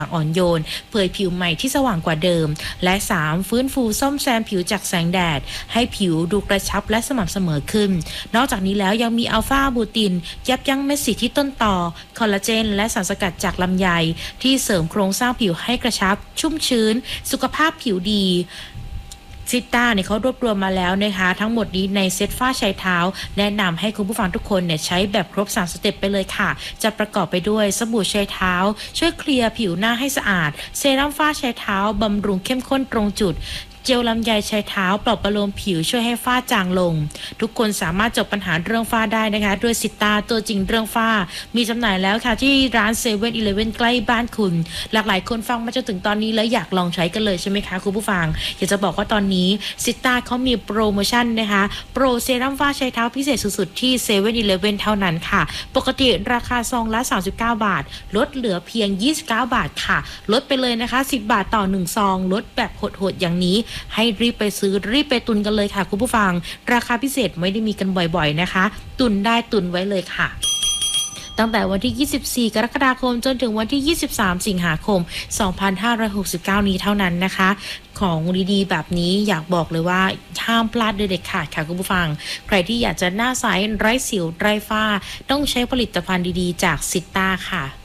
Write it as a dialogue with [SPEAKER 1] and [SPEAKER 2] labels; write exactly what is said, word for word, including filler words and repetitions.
[SPEAKER 1] อ่อนโยนเผยผิวใหม่ที่สว่างกว่าเดิมและสามฟื้นฟูซ่อมแซมผิวจากแสงแดดให้ผิวดูกระชับและสม่ำเสมอขึ้นนอกจากนี้แล้วยังมีอัลฟาบูตินยับยั้งเม็ดสีที่ต้นตอคอลลาเจนและสารสกัดจากลำไยที่เสริมโครงสร้างผิวให้กระชับชุ่มชื้นสุขภาพผิวดีซิต้าเนี่ยเขารวบรวมมาแล้วนะคะทั้งหมดนี้ในเซตฝ้าชายเท้าแนะนำให้คุณผู้ฟังทุกคนเนี่ยใช้แบบครบสามสเต็ปไปเลยค่ะจะประกอบไปด้วยสบู่ชายเท้าช่วยเคลียร์ผิวหน้าให้สะอาดเซรั่มฝ้าชายเท้าบำรุงเข้มข้นตรงจุดเจลลำไยชายเท้าปลอบประโลมผิวช่วยให้ฝ้าจางลงทุกคนสามารถจบปัญหาเรื่องฝ้าได้นะคะด้วยซิต้าตัวจริงเรื่องฝ้ามีจำหน่ายแล้วค่ะที่ร้านเซเว่นอีเลฟเว่นใกล้บ้านคุณหลากหลายคนฟังมาจนถึงตอนนี้แล้วอยากลองใช้กันเลยใช่ไหมคะคุณผู้ฟังอยากจะบอกว่าตอนนี้ซิต้าเขามีโปรโมชั่นนะคะโปรเซรั่มฝ้าชายเท้าพิเศษสุดๆที่เซเว่นอีเลฟเว่นเท่านั้นค่ะปกติราคาซองละสามสิบเก้าบาทลดเหลือเพียงยี่สิบเก้าบาทค่ะลดไปเลยนะคะสิบบาทต่อหนึ่งซองลดแบบโหดๆอย่างนี้ให้รีบไปซื้อรีบไปตุนกันเลยค่ะคุณผู้ฟังราคาพิเศษไม่ได้มีกันบ่อยๆนะคะตุนได้ตุนไว้เลยค่ะตั้งแต่วันที่ยี่สิบสี่กรกฎาคมจนถึงวันที่ยี่สิบสามสิงหาคมสองพันห้าร้อยหกสิบเก้านี้เท่านั้นนะคะของดีๆแบบนี้อยากบอกเลยว่าห้ามพลาดเด็ดขาดค่ะคุณผู้ฟังใครที่อยากจะหน้าใสไร้สิวไร้ฝ้าต้องใช้ผลิตภัณฑ์ดีๆจากซิต้าค่ะ